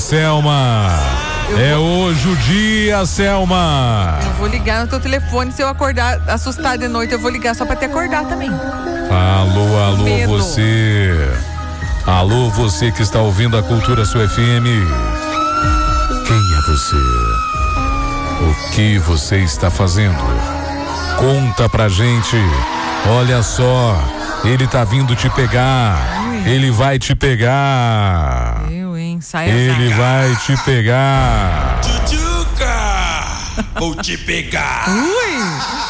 Selma. É hoje o dia, Selma. Eu vou ligar no teu telefone, se eu acordar assustado de noite, eu vou ligar só pra te acordar também. Alô, Medo. você. Alô, você que está ouvindo a Cultura Sua FM. Quem é você? O que você está fazendo? Conta pra gente. Olha só, ele tá vindo te pegar. Ele vai te pegar. Saia Ele vai te pegar. Tchutchuca! Vou te pegar. Ui!